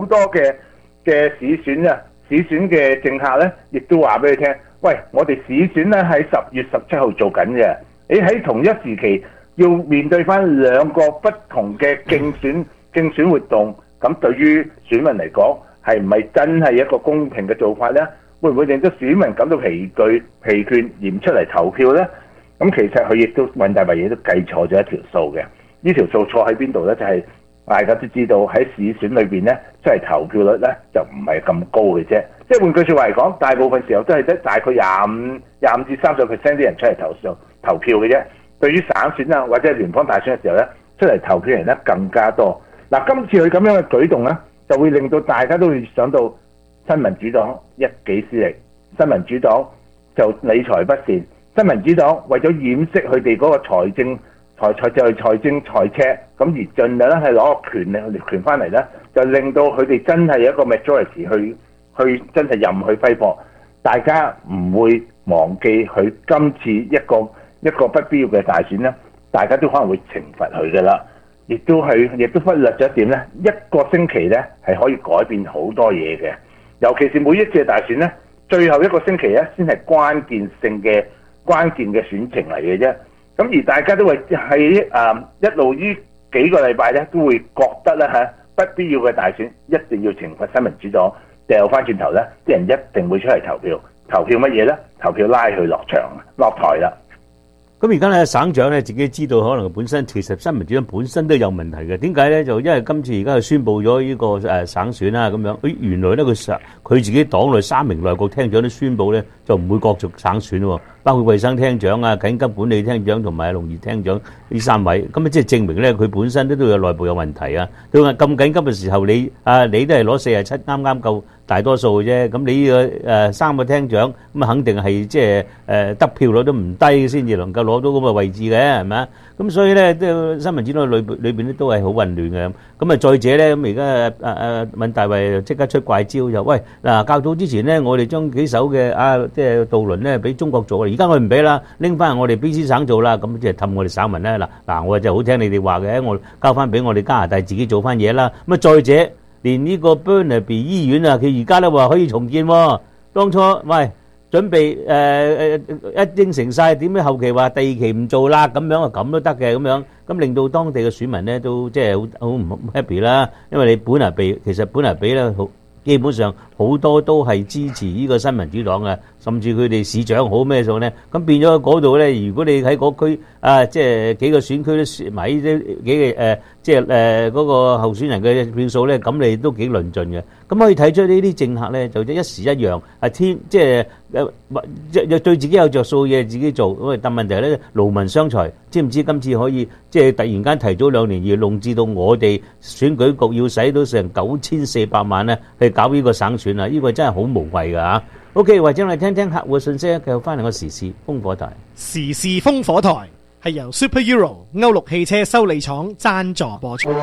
多嘅市選啊，市選嘅政客咧，亦都話俾你聽，喂，我哋市選咧喺10月17號做緊嘅，你喺同一時期要面對翻兩個不同嘅競選活動，咁對於選民嚟講，係唔係真係一個公平嘅做法咧？會唔會令到選民感到疲倦而唔出嚟投票咧？咁其實佢亦都尹大維亦都計錯咗一條數嘅。呢條數錯喺邊度咧？就係大家都知道喺市選裏邊咧，出嚟投票率咧就唔係咁高嘅啫。即係換句説話嚟講，大部分時候都係得大概25至30% 啲人出嚟投票嘅啫。對於省選啊或者聯邦大選嘅時候咧，出嚟投票人咧更加多。嗱，今次佢咁樣嘅舉動咧，就會令到大家都會想到新民主黨一己私利，新民主黨就理財不善，新民主黨為咗掩飾佢哋嗰個財政赤，咁而盡量咧係攞個權翻嚟咧，就令到佢哋真係一個 majority 去真係任佢揮霍。大家唔會忘記佢今次一個不必要嘅大選咧，大家都可能會懲罰佢㗎啦。亦都忽略咗一點咧，一個星期咧係可以改變好多嘢嘅，尤其是每一次大選咧，最後一個星期咧先係關鍵嘅選情嚟嘅啫。咁而大家都會喺一路呢幾個禮拜咧，都會覺得咧不必要嘅大選一定要懲罰新民主黨，掉翻轉頭咧，啲人一定會出嚟投票。投票乜嘢咧？投票拉佢落台啦。 咁而家咧，省長咧自己知道，可能本身其實新民主黨本身都有問題嘅。點解咧？就因為今次而家佢宣布咗呢個省選啦，咁樣，原來咧佢自己黨內3名內閣廳長都宣布咧，就唔會角逐省選喎，包括衛生廳長啊、緊急管理廳長同埋農業廳長呢3位。咁即係證明咧，佢本身都有內部有問題啊。到咁緊急嘅時候，你都係攞47啱啱夠大多數嘅啫。咁你呢個3個廳長咁肯定係即係得票率都唔低先至能夠攞到咁嘅位置嘅，係咪啊？咁所以咧，都新民主黨裏邊咧都係好混亂嘅。咁再者咧，咁而家尹大維即刻出怪招，就喂嗱，較早之前咧，我哋將幾艘嘅即係渡輪咧俾中國做，而家我唔俾啦，拎翻我哋 BC 省做啦，咁即係氹我哋省民咧。嗱，我就好聽你哋話嘅，我交翻俾我哋加拿大自己做翻嘢啦。咁再者，連呢個 Burnaby 醫院啊，佢而家都話可以重建喎。當初喂準備一應承晒，點解後期話第2期唔做啦？咁樣咁都得嘅咁樣，咁令到當地嘅選民咧都即係好唔 happy 啦。因為你其實本來俾咧，基本上好多都係支持呢個新民主黨嘅，甚至佢哋市長好咩數咧，咁變咗嗰度咧，如果你喺嗰區即係幾個選區都輸埋呢啲幾個即係嗰個候選人嘅票數咧，咁你都幾論盡嘅。咁可以睇出呢啲政客咧，就一時一樣即係對自己有着數嘢自己做。咁但問題咧，勞民傷財，知唔知今次可以即係突然間提早2年而弄至到我哋選舉局要使到成9400萬咧去搞呢個省選啊？呢個真係好無謂㗎嚇。OK， 或者我哋聽聽客戶嘅信息，繼續翻嚟個時事風火台。 時事風火台係由 Super Euro 歐陸汽車修理廠贊助播出。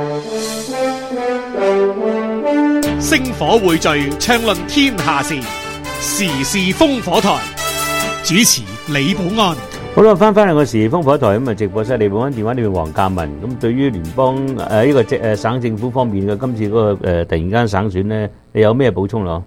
星火匯聚，暢論天下事。時事風火台主持李寶安。 好啦，翻嚟個時事風火台咁啊，直播室李寶安電話裏面黃鑑文。咁對於聯邦呢個省政府方面嘅今次嗰個突然間省選咧，你有咩補充咯？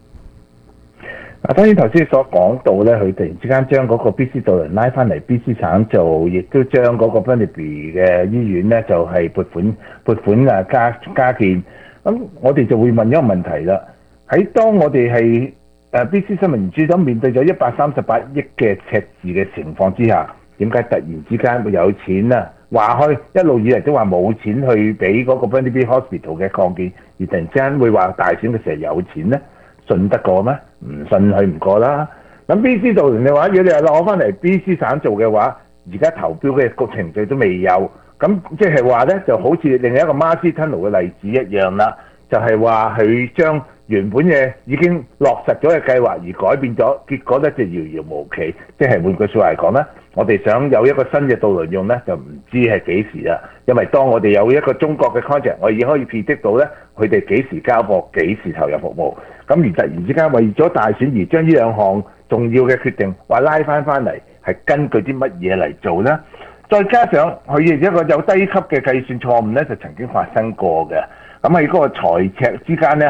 當然頭先所講到咧，佢突然之間將嗰個 BC 渡輪拉翻嚟 BC 省做，亦都將嗰個 Burnaby 嘅醫院咧就係撥款加建。咁我哋就會問一個問題啦，喺當我哋係BC 新民主黨面對咗138億嘅赤字嘅情況之下，點解突然之間會有錢啊？話開一路以嚟都話冇錢去俾嗰個 Burnaby Hospital 嘅擴建，而突然之間會話大選嘅時候有錢咧？信得過咩？唔信佢唔過啦。咁 BC 渡輪嘅話，如果你係攞翻嚟 BC 省做嘅話，而家投標嘅個程序都未有，咁即係話咧，就好似另一個 Marcy Tunnel 嘅例子一樣啦，就係話佢將原本嘅已經落實咗嘅計劃而改變咗，結果咧就遙遙無期。即係換句説話嚟講咧，我哋想有一個新嘅渡輪用咧，就唔知係幾時啦。因為當我哋有一個中國嘅 contract，我已經可以 predict 到咧，佢哋幾時交貨、幾時投入服務。咁而突然之間為咗大選而將呢兩項重要嘅決定話拉翻嚟，係根據啲乜嘢嚟做呢？再加上佢一個有低級嘅計算錯誤咧，就曾經發生過嘅。 咁喺嗰個財赤之間咧，